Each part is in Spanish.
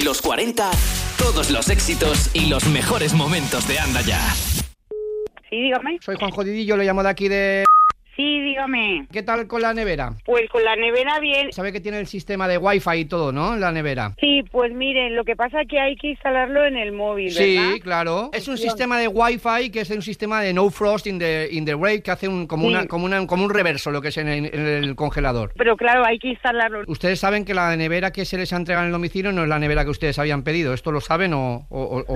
Los 40, todos los éxitos y los mejores momentos de Anda Ya. Sí, dígame. Soy Juan Jodidillo, le llamo de aquí de... Sí, dígame. ¿Qué tal con la nevera? Pues con la nevera bien. Sabe que tiene el sistema de Wi-Fi y todo, ¿no? La nevera. Sí, pues miren, lo que pasa es que hay que instalarlo en el móvil, ¿verdad? Sí, claro. Es un sistema de Wi-Fi que es un sistema de no frost in the wave que hace como un reverso, lo que es en el congelador. Pero claro, hay que instalarlo. Ustedes saben que la nevera que se les ha entregado en el domicilio no es la nevera que ustedes habían pedido. ¿Esto lo saben o...?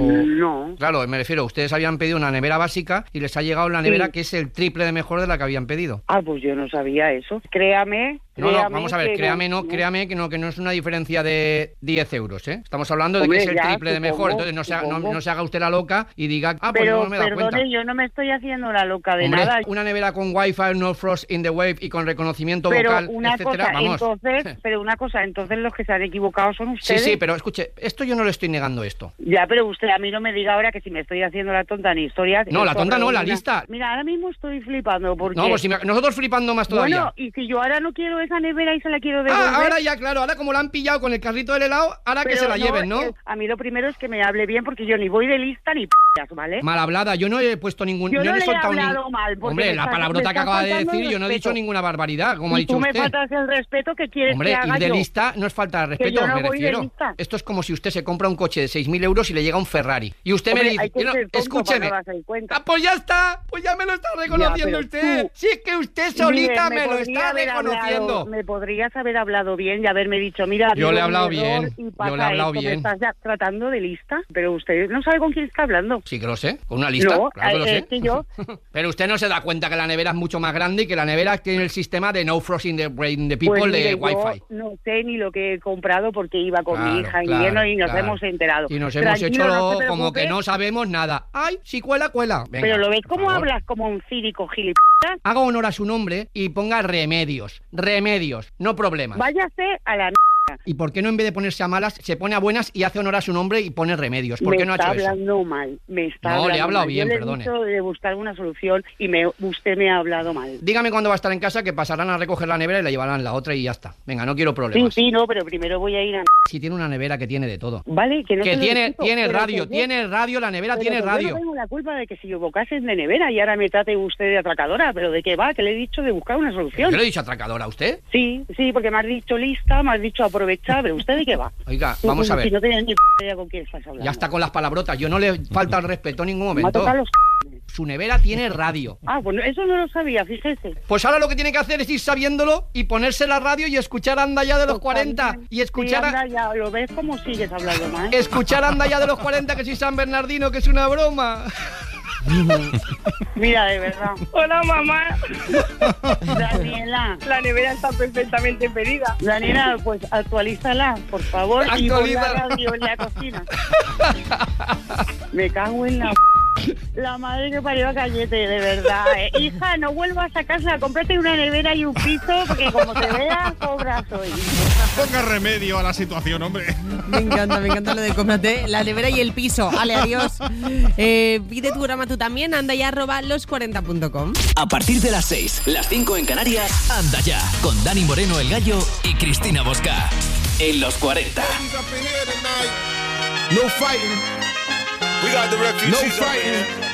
No. Claro, me refiero, ustedes habían pedido una nevera básica y les ha llegado la nevera que es el triple de mejor de la que habían pedido. Ah, pues yo no sabía eso. Créame. No, vamos a ver, créame que no es una diferencia de 10 euros, ¿eh? Estamos hablando de Hombre, que es el ya, triple de mejor, entonces no se haga usted la loca y diga, pues pero, no me he dado cuenta. Yo no me estoy haciendo la loca de Hombre, nada. Una nevera con Wi-Fi, no frost in the wave y con reconocimiento pero vocal, una etcétera, cosa, vamos. Entonces los que se han equivocado son ustedes. Sí, pero escuche, esto yo no le estoy negando esto. Ya, pero usted a mí no me diga ahora que si me estoy haciendo la tonta en historias... No, la tonta no, la lista. Mira, ahora mismo estoy flipando porque... No, pues nosotros flipando más todavía. Bueno, y si yo ahora no quiero esa nevera y se la quiero devolver... ahora ya, claro, ahora como la han pillado con el carrito del helado, ahora pero que se la lleven, ¿no? A mí lo primero es que me hable bien porque yo ni voy de lista ni ¿vale? Mal hablada, yo no he puesto ningún... Yo no he le he soltado hablado mal. Hombre, la palabrota que acaba de decir, yo no he dicho ninguna barbaridad, como ha dicho usted. Tú me faltas el respeto que quieres que haga yo. Hombre, ir de lista no es falta de respeto, no me refiero. Esto es como si usted se compra un coche de 6.000 euros y le llega un Ferrari. Y usted me dice, escúcheme. Pues ya está, pues ya me lo está reconociendo usted. Si es que usted solita me lo está reconociendo. Me podrías haber hablado bien y haberme dicho, mira... Yo le he hablado bien, ¿Me estás ya tratando de lista? Pero usted no sabe con quién está hablando. Sí que lo sé, con una lista, no, claro que lo sé. Es que yo... Pero usted no se da cuenta que la nevera es mucho más grande y que la nevera tiene el sistema de no frost in the people pues de Wi-Fi. Yo no sé ni lo que he comprado porque iba con mi hija invierno y nos hemos enterado. Y nos hemos hecho como que no sabemos nada. ¡Ay, si cuela! Venga, pero lo ves como hablas como un cínico gilipollas. Haga honor a su nombre y ponga remedios, no problemas. Váyase a la ¿Y por qué no en vez de ponerse a malas se pone a buenas y hace honor a su nombre y pone remedios? ¿Por qué no ha hecho eso? Me está hablando mal. No, le he hablado bien, perdone. Yo le he dicho de buscar una solución y usted me ha hablado mal. Dígame cuándo va a estar en casa, que pasarán a recoger la nevera y la llevarán la otra y ya está. Venga, no quiero problemas. Sí, no, pero primero voy a ir a... Si tiene una nevera que tiene de todo. Vale, que no que tiene radio, la nevera tiene radio. Yo no tengo la culpa de que se equivocasen de nevera y ahora me trate usted de atracadora, pero ¿de qué va? Que le he dicho de buscar una solución. ¿Yo le he dicho atracadora a usted? Sí, porque me has dicho lista, me has dicho aprovechar, pero ¿usted de qué va? Oiga, vamos a ver. Si no tenía ni idea con quién estás hablando. Ya está con las palabrotas, yo no le falta el respeto en ningún momento. Los Su nevera tiene radio. Pues eso no lo sabía, fíjese. Pues ahora lo que tiene que hacer es ir sabiéndolo y ponerse la radio y escuchar Anda Ya de los 40. Y escuchar... Anda Ya, ¿lo ves cómo sigues hablando mal? Escuchar Anda Ya de los 40, que soy San Bernardino, que es una broma. Mira, de verdad. Hola, mamá. Daniela. La nevera está perfectamente pedida. Daniela, pues actualízala, por favor. Actualízala. Y pon la radio en la cocina. Me cago en la madre que parió a Cayete, de verdad. Hija, no vuelvas a casa, cómprate una nevera y un piso, porque como te veas, cobras hoy. Ponga remedio a la situación, hombre. Me encanta lo de cómprate la nevera y el piso. Ale, adiós. Pide tu programa tú también, andaya@los40.com. A partir de las 6, las 5 en Canarias, Anda Ya, con Dani Moreno el Gallo y Cristina Bosca. En los 40. No fighting. We got the refugees. No fighting.